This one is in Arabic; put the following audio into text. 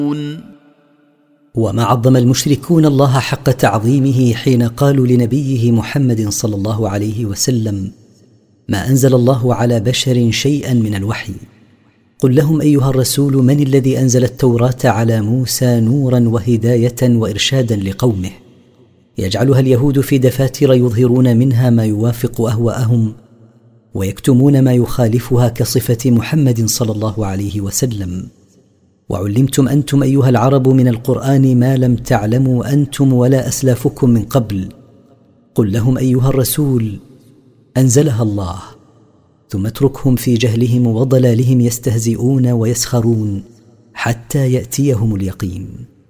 وما عظم المشركون الله حق تعظيمه حين قالوا لنبيه محمد صلى الله عليه وسلم: ما أنزل الله على بشر شيئا من الوحي. قل لهم أيها الرسول: من الذي أنزل التوراة على موسى نورا وهداية وإرشادا لقومه، يجعلها اليهود في دفاتر يظهرون منها ما يوافق أهواءهم ويكتمون ما يخالفها كصفة محمد صلى الله عليه وسلم. وعلمتم أنتم أيها العرب من القرآن ما لم تعلموا أنتم ولا أسلافكم من قبل. قل لهم أيها الرسول: أنزلها الله. ثم اتركهم في جهلهم وضلالهم يستهزئون ويسخرون حتى يأتيهم اليقين.